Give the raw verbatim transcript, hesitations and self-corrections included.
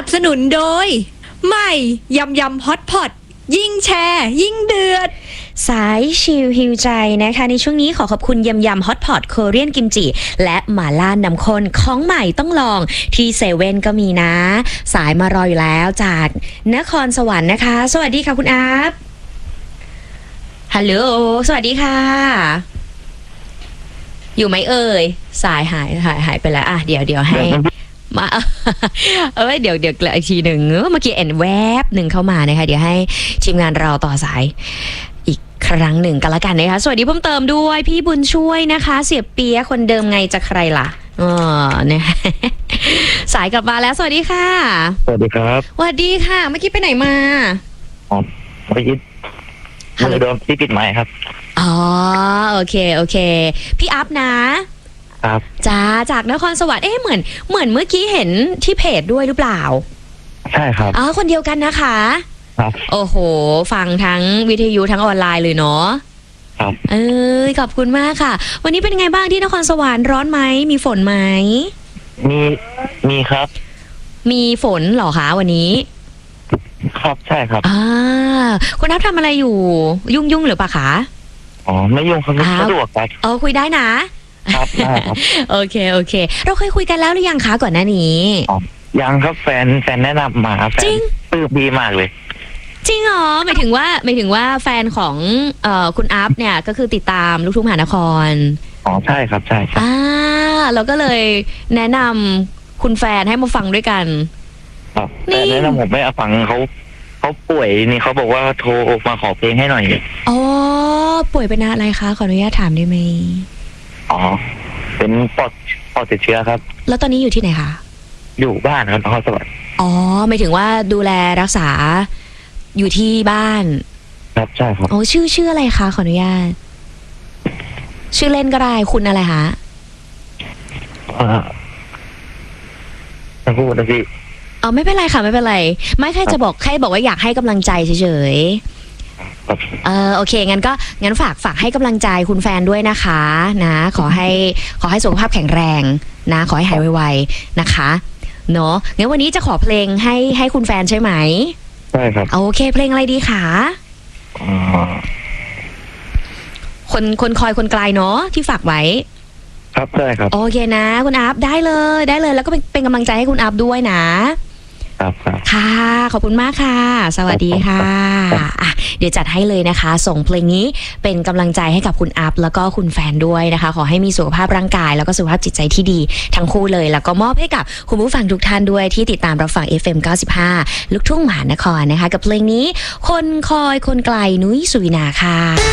สนุนโดยใหม่ยำยำฮอตพอตยิ่งแชร์ยิ่งเดือดสายชิลฮิวใจนะคะในช่วงนี้ขอขอบคุณยำยำฮอตพอตโคเรียนกิมจิและหม่าล่าน้ำข้นของใหม่ต้องลองที่เซเว่นก็มีนะสายมารออยู่แล้วจากนครสวรรค์นะคะสวัสดีค่ะคุณอาฟฮัลโหลสวัสดีค่ะอยู่ไหมเอ่ยสายหายหายหายไปแล้วอ่ะเดี๋ยวเดี๋ยวให้มาเอ้ยเดี๋ยวเดี๋ยวอีกทีหนึ่งเมื่อกี้เอ็นแวบหนึ่งเข้ามานะคะเดี๋ยวให้ทีมงานเราต่อสายอีกครั้งหนึ่งกันละกันนะคะสวัสดีเพิ่มเติมด้วยพี่บุญช่วยนะคะเสียเปียคนเดิมไงจะใครล่ะอ๋อเนี่ยสายกลับมาแล้วสวัสดีค่ะสวัสดีครับสวัสดีค่ะเมื่อกี้ไปไหนมาอ๋อเมื่อกี้ฮัลโหลโดนที่ปิดไมค์ครับอ๋อโอเคโอเคพี่อัพนะครับจ้าจากนครสวรรค์เอ๊ะเหมือนเหมือนเมื่อกี้เห็นที่เพจด้วยหรือเปล่าใช่ครับอ๋อคนเดียวกันนะคะครับโอ้โหฟังทั้งวิทยุทั้งออนไลน์เลยเนาะครับเอ้ยขอบคุณมากค่ะวันนี้เป็นไงบ้างที่นครสวรรค์ร้อนไหมมีฝนไหมมีมีครับมีฝนเหรอคะวันนี้ครับใช่ครับอ่าคุณนับทำอะไรอยู่ยุ่งยุ่งหรือเปล่าคะอ๋อไม่ยุ่งครับสะดวกครับเออคุยได้นะครับได้ครับโอเคโอเคเราเคยคุยกันแล้วหรือยังคะก่อนหน้านี้อ๋อยังครับแฟนแฟนแนะนำมาแฟนปลื้มดีมากเลยจริงเหรอหมายถึงว่าหมายถึงว่าแฟนของเอ่อคุณอัพเนี่ยก็คือติดตามลูกทุ่งมหานครอ๋อใช่ครับใช่ใช่อ่าเราก็เลยแนะนำคุณแฟนให้มาฟังด้วยกันครับแต่แนะนำผมไม่เอาฟังเขาเขาป่วยนี่เขาบอกว่าโทรมาขอเพลงให้หน่อยอ๋อป่วยเป็นอะไรคะขออนุญาตถามได้ไหมอ๋อเป็นปอดปอดติดเชื้อครับแล้วตอนนี้อยู่ที่ไหนคะอยู่บ้านครับนครสวรรค์อ๋อหมายถึงว่าดูแลรักษาอยู่ที่บ้านครับใช่ครับโอ้ชื่อชื่ออะไรคะขออนุญาตชื่อเล่นก็ได้คุณอะไรคะอ่าทั้งคู่นะพี่อ๋อไม่เป็นไรค่ะไม่เป็นไรไม่แค่จะบอกแค่บอกว่าอยากให้กำลังใจเฉยๆเออโอเคงั้นก็งั้นฝากฝากให้กำลังใจคุณแฟนด้วยนะคะนะขอให้ขอให้สุขภาพแข็งแรงนะขอให้หายไวๆนะคะเนาะงั้นวันนี้จะขอเพลงให้ให้คุณแฟนใช่ไหมใช่ครับโอเคเพลงอะไรดีคะคนคนคอยคนไกลเนาะที่ฝากไว้ครับใช่ครับโอเคนะคุณอัพได้เลยได้เลยแล้วก็เป็นเป็นกำลังใจให้คุณอัพด้วยนะครับค่ะขอบคุณมากค่ะสวัสดีค่ะอ่ะเดี๋ยวจัดให้เลยนะคะส่งเพลงนี้เป็นกำลังใจให้กับคุณอัพแล้วก็คุณแฟนด้วยนะคะขอให้มีสุขภาพร่างกายแล้วก็สุขภาพจิตใจที่ดีทั้งคู่เลยแล้วก็มอบให้กับคุณผู้ฟังทุกท่านด้วยที่ติดตามรับฟัง เอฟ เอ็ม เก้าสิบห้าลูกทุ่งมหานครนะคะกับเพลงนี้คนคอยคนไกลนุ้ยสุวินาค่ะ